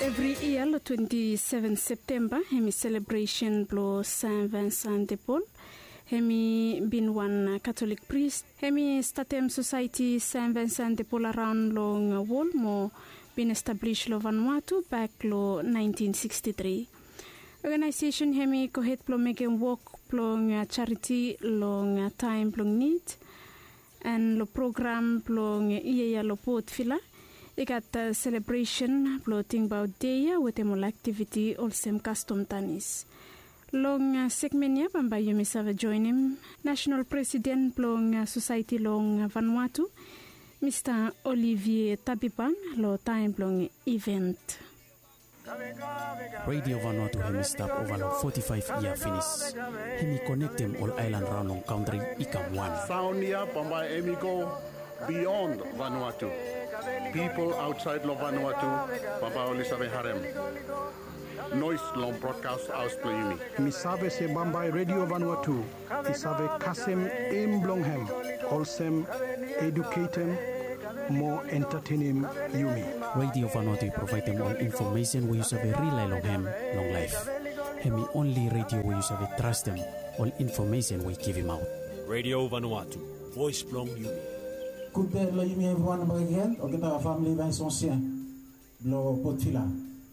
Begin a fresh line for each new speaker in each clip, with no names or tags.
Every year, le 27 September, hemi celebration blo Saint Vincent de Paul. Hemi been one Catholic priest. Hemi Statem Society Saint Vincent de Paul around long wall mo been established lo Vanuatu back lo 1963. Organization hemi kohet plo making work plo charity long time plo need and lo program plo iya lo pot fila. Ikat celebration floating about day with a activity also custom tanis. Long segment bamba yumi save join him. National President long Society long Vanuatu, Mr. Olivier Tabipang lo time long event.
Radio Vanuatu hemi stop over 45 year finish. Hemi connect them all island round on country ikam one.
Sound here bamba hemi go beyond Vanuatu. People outside lo Vanuatu, Baba oli sabe harem. Noise long broadcast aus playimi.
Mi sabe se Bambai Radio Vanuatu. Mi sabe kasem imblonghem. Olsem educatem more entertaining yumi.
Radio Vanuatu provide them all information we use a rely long hem long life. Hemi only radio we use a trust them all information we give him out.
Radio Vanuatu, voice blong yumi.
Good day, everyone, again. On our family, Vincent, Blo Potfila.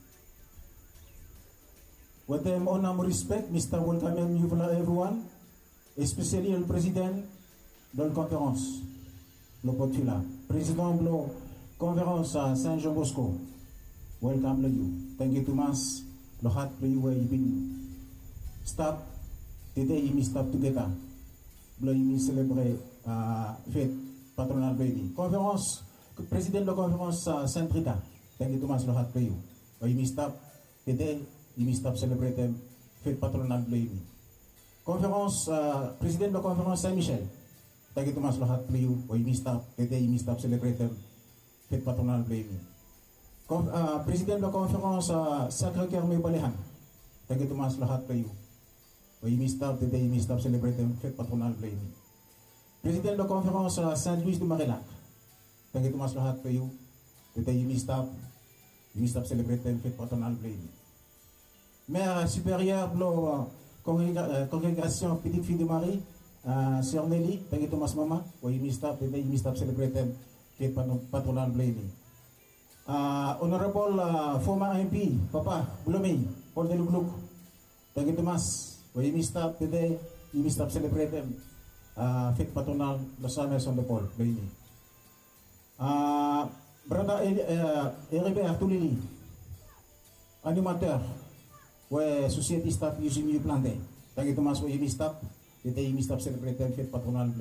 With them honor and respect, Mr. Welcome you everyone, especially the President de la conférence, Blo Potfila. Président Blo conférence à Saint-Jean Bosco. Welcome to you. Thank you, Thomas. Lo hat play where you been. Stop. Today you stop together. Blo you celebrate fête. Patronal Baby. Conférence, président de la conférence Saint Rita. Thank you, Thomas Lohat Playu. You missed up today, you missed up celebrating fête patronal Baby. Conférence, président de la conférence Saint-Michel. Thank you, Thomas Lohat Playu. You missed up today, you missed up celebrating fête patronal Baby. Président de la conférence Sacré-Cœur Mébalehan. Thank you, Thomas Lohat Playu. You missed up today, you missed up celebrating fête patronal Baby. Président de la conférence Saint-Louis de Marillac. Thank you, Thomas Lohat, for you. Today you missed up celebrating fête patronale. Mère supérieure de la congrégation Petite Fille de Marie, Sœur Nelly. Thank you, Thomas Mama. You missed up today, you missed up celebrating fête patronale. Honorable former MP, Papa Blomey, Paul Delugluk. Thank you, Thomas. You missed up today, you missed up celebrating fête patronale de Saint-Vincent de Paul. Brother Heribert Toulili, animateur, ouais, société staff using you planté. Thank you, Thomas, you missed up. Today you missed up celebrating fête patronale.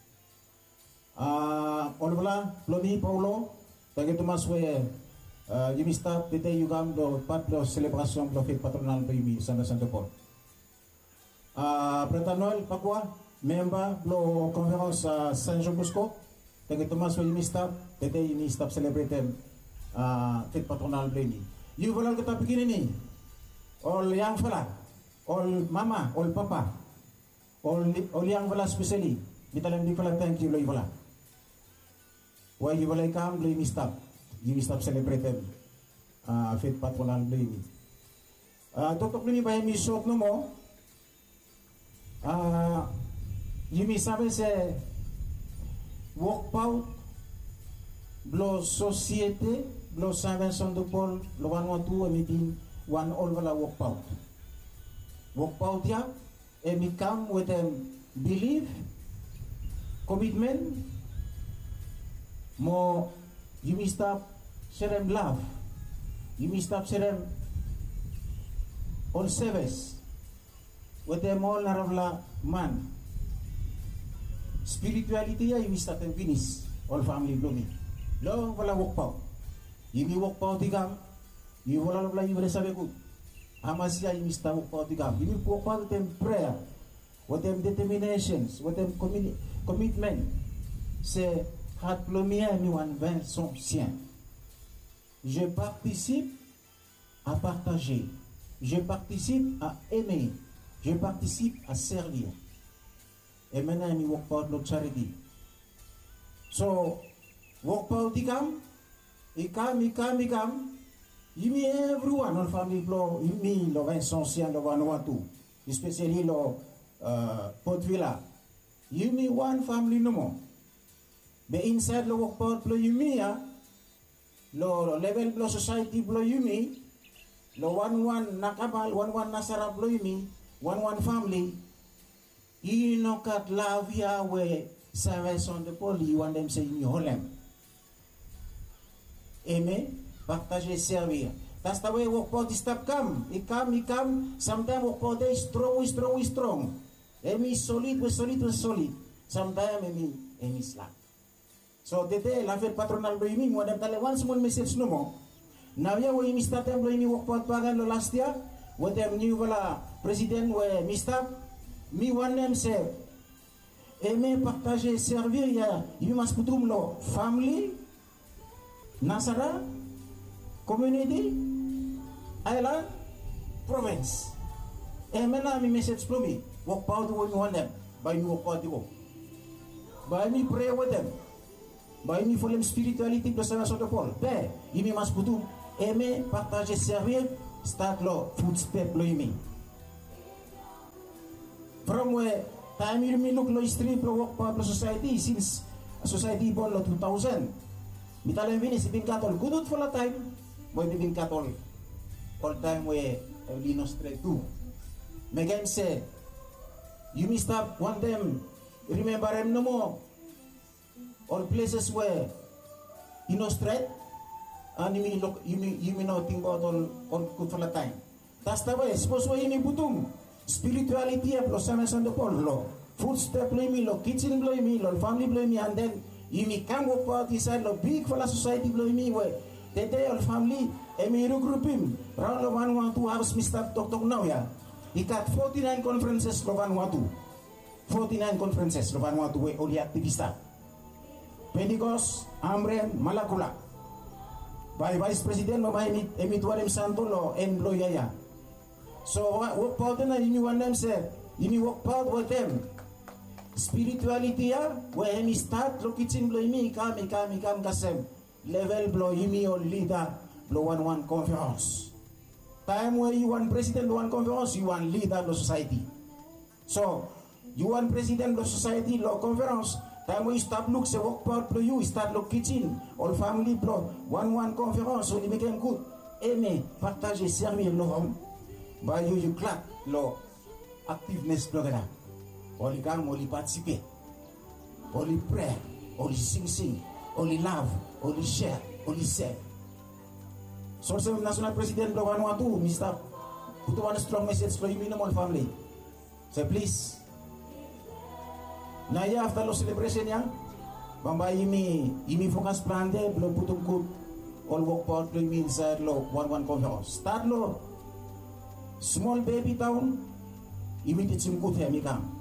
Olvala, Loni, Paulo, thank you, Thomas, you missed up. Today you come to part of celebration of fête patronale de Saint-Vincent de Paul. Brother Noel Pacua, member of conférence Saint-Jean Bosco. Thank you, Thomas, you missed up. Today you missed up celebrating fête patronale Blaney. You will get up beginning. All young fella, all mama, all papa, all young fella especially. Vitalam di fella thank you, Loy fella. Why you will come, you missed up. You missed up celebrating fête patronale Blaney. Totok ni ba mi short no mo? You may sabe se work out blo société blo Saint-Vincent de Paul lo Vanuatu emitin one all vala work out ya and we come with them belief commitment mo you may stop serem love you may stop serem all service with them all naravla man spirituality ya you start and finish all family blooming lo wala walk out yimi walk out igam you wala wala you sabe ko amasia you start walk out igam you walk out with them prayer with them determinations with them commitment c'est hat plomia mi wan vin son sien je participe à partager je participe à aimer je participe à servir. Et maintenant, il work out notre charity. So, work out ikam, Yumi everyone on family blo yumi lo Vincentien lo Vanuatu, especially lo Port Vila. Yumi one family no more. Be inside lo workport blo yumi ya. Lo level blo society blo yumi. Lo one nakabal one nasara blo yumi. One family. You know kat love ya we service on the pole. You want them say yumi holem. Amen. Partager, servir. That's the way workport stop come. It come. Sometimes workport is strong. Emi solid. Sometimes emi slack. So today la fête patronale do yimi mo dem tale one small message no mo. Now ya we mi start em do yimi workport pagan lo last year. We dem new wala president we mi stop. Mi one them say aimer partager, servir ya yimi mas putum lo family Nasara community, island, province. And my message to me, walk out when you want them, by me walk out to go. By me pray with them, by me follow spirituality plus the sort of all. There, you must put to aimer, partager, servir, start law, footstep lo me. From where time you look lo history pro walk part society since society born lo 2000. Mitalim vini si bin katol good for a time, boy bin katol all time we lino straight too. Megan said, you missed up one them. Remember him no more. All places where you know straight, and you mean nothing about all good for a time. That's the way. Suppose we ini butum spirituality of los sames on the pole lo footstep blow me lo kitchen blow me lo family blow me and then. You may come up out inside the big for la society blow me way. The day of family, and me regroup him. Round of 112 hours, Mr. Tok now, yeah. He got 49 conferences, Vanuatu. 49 conferences, Vanuatu, where all the activists. Pentecost, Amrem, Malakula. By Vice President, Emituarem Santolo, and Bloyaya. So, what part of you want them said? You work part with them. Spirituality ya, where he start lo kitchen blow me come kasem level blow me or leader blow one conference. Time where you want president one conference, you want leader of society. So you want president of society law conference. Time where you start look say work part blow you start lo kitchen all family blow one conference so you make them good. Aimer, partager, servir lo home. By you clap lo activeness blow that. Only come, only participate, only pray, only sing, only love, only share, only serve. So, National President of Vanuatu, Mr. Put one strong message for you in the family. So, please. Now, after the celebration, Bamba, you focus plan there, blow put good, all work part, play me inside low, one conference. Start low, small baby town, imitate some good here, me come.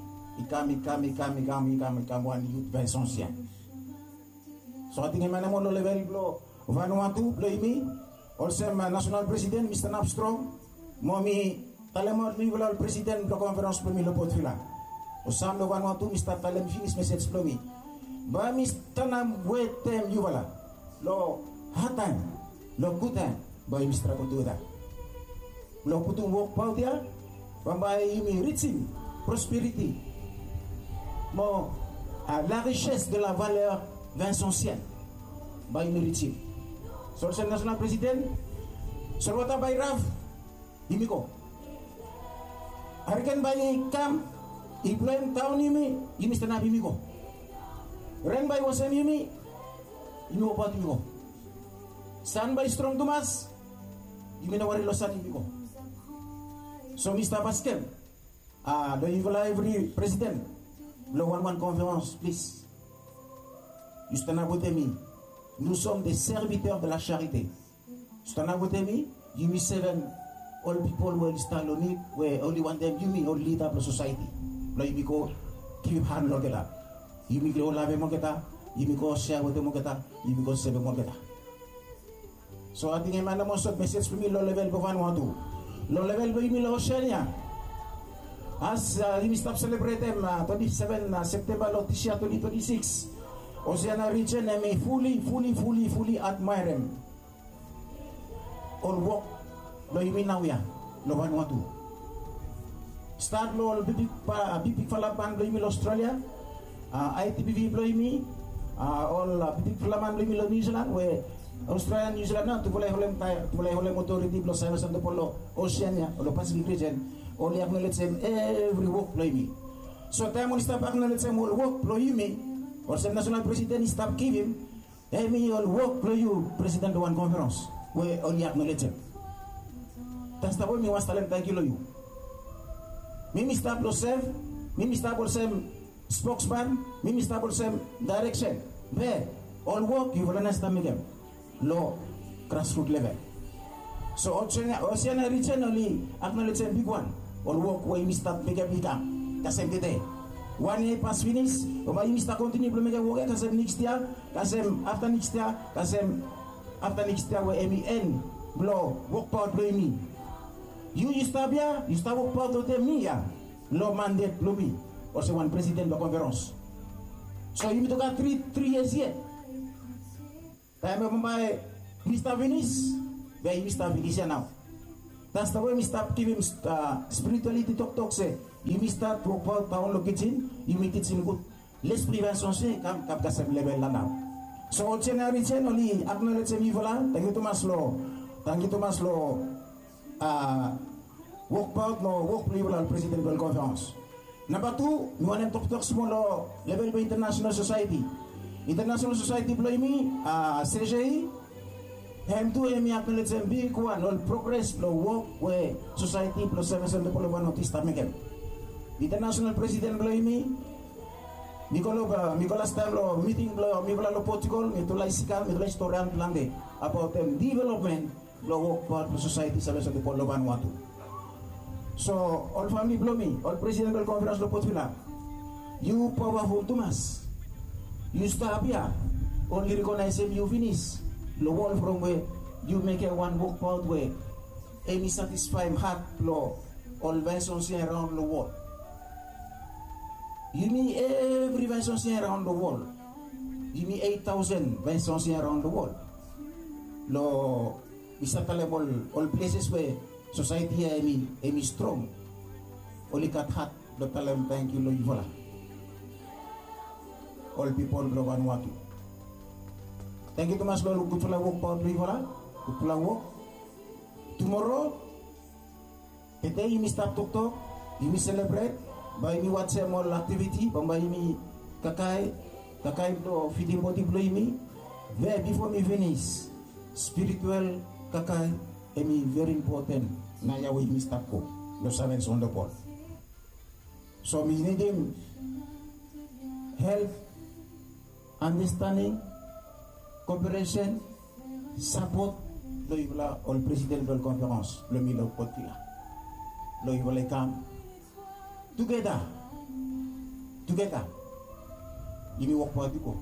Ikam one youth Vincentien. So I think I'm on the level blow Vanuatu play me. Also my national president Mr. Napstrong. Mommy Talemot Nivola president blow conference for me lo Port Vila. Osam lo Vanuatu Mr. Talem finish message for me. Ba Mr. Nam wait them Yuvala. Lo hard time, lo good time by Mr. Kotuda. Lo putung work out there. Bamba imi reaching prosperity. Bon, la richesse de la valeur vincentienne, by mérite. Sur le national président, sur le by Rav, imiko. Arikan by Kam, Ibrahim Town imi, imistana imiko. Ren by Wasem imi, imiko pat imiko. San by Strong Thomas, iminawari losan imiko. So Mr. Pascal, do you every president? Le one conférence, please. Justana Botemi, nous sommes des serviteurs de la charité. Justana Botemi, you me 7 all people will stand on it, where only one them you me all lead up the society. Like you go keep hand logela. You me go lave mongeta, you me go share with the mongeta, you me go save mongeta. So I think I'm a most message for me low level of Vanuatu. Low level of me low share. As we stop celebrating 27 September 2026, Oceania region, I may fully admire him. all work lo yumi nawya lo Vanuatu. Start lo bibig falaban lo yumi Australia, ITBV lo yumi, all bibig falaman lo yumi lo New Zealand, where Australia New Zealand na tu boleh holem authority lo Service and lo Oceania lo Pacific region, only acknowledge them every work lo yumi. So time when stop acknowledge them all work lo yumi, or some national president stop give him, me all work lo you president one conference, where only acknowledge them. That's the way me was talent thank you lo you. Mimi stop lo serve, mimi stop lo sem spokesman, mimi stop lo sem direction. Where all work you will understand me them. Low grassroots level. So Oceania region only acknowledge a big one. All work where you start make a big up. That's the day. 1 year pass finish, or you start continue to make a work. That's next year. That's after next year. That's after next year where MEN blow work part blow me. You start here. You start work part of them here. Low mandate blow me. Or say one president of conference. So you need to get 3 years yet. Time of my Mr. Venice, where Mr. Venice now. That's the way we start giving spirituality talk say. You may start to work out down kitchen, you may teach him good. Less prevention say come the same level now. So Oceania region only acknowledge me vola. Thank you Thomas Law. Thank you Thomas Law. Work out no work level presidential conference. Number 2, we want to talk small level of international society. International society play me, CGI, M2 and me acknowledge them big one, all progress, no work where society plus 7 the Polo Notista make them. International president play me, Nicolas Time meeting Mikola Portugal, Mitula Isikal, Mitula Historian Lande about them development, blow work part of society 7 the Polo Vanuatu. So all family blow me, all presidential conference lo Portugal. You powerful Thomas. You stop here, only recognize him, you finish. The wall from where you make a one book part where any satisfying heart law, all vessels around the world. You mean every vessels around the world. You mean 8,000 vessels around the world. Lo, is at level, all places where society is strong. Only cut heart, the talent, thank you, Lo. All people blow Vanuatu. Thank you so much, Lord. Good work, Paul Rivola. Good work. Tomorrow, today you start talk, you celebrate. By me watch more activity. By me kakai do feeding body blow me. There before me finish, spiritual kakai me very important. Na yawe me start ko. Los servants on the board. So me need him help. Understanding, cooperation, support, lo ibla all presidential conference, lo milo potila, lo ibla come together. You work for people.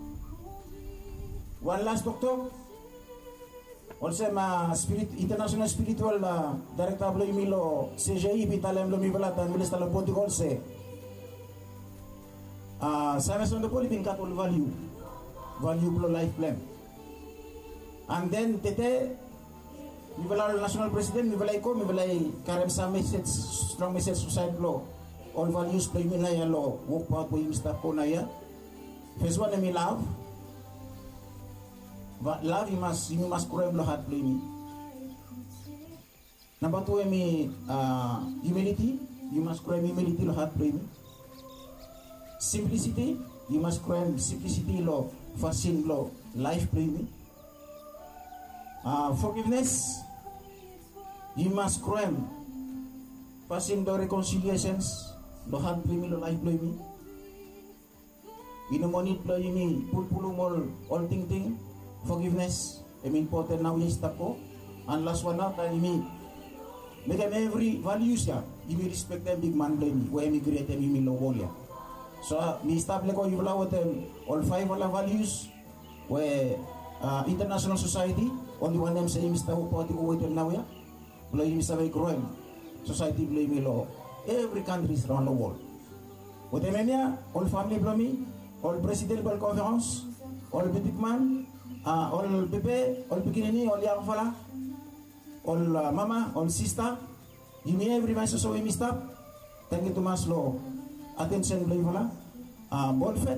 One last doctor, also my international spiritual director lo milo CGI bitalem lo mibla tan minister lo Portugal say. Service on the Philippine Catholic value for life plan. And then today, we will have national president, we will carry some message, strong message society law, all values play me na law, work part with Mr. Konaya. First one, me love. But love you must crave lo heart play me. Number 2, me humility, you must crave humility lo heart play me. Simplicity, you must crave simplicity law, fashion law, life play me. Forgiveness, you must crave fashion law reconciliations, lo heart play me, lo life play me. You know money play me, pull all thing, forgiveness, important now is tako. And last one out, I mean, make them every values ya, you may respect them big man play me, where me create them, you mean low wall ya. So, we establish all 5 values where international society, only one them say Mr. Party go now, yeah. Play Mr. growing society play me law. Every country around the world. What I mean, all family blow me, all presidential conference, all big man, all Pepe, all beginning, all young fella. all mama, all sister, you may everyone so we stop. Thank you Thomas lo attention lo voilà. Bonne fête.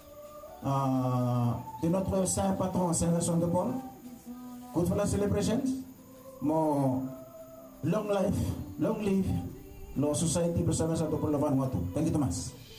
De notre saint patron Saint Vincent de Paul. Good for the celebrations. More long life, long live, Law Society bersama Satu Pulau Vanuatu. Thank you Thomas.